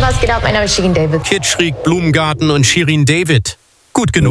was geht ab? Mein Name ist Shirin David. Kitschrig, Blumengarten und Shirin David. Gut genug.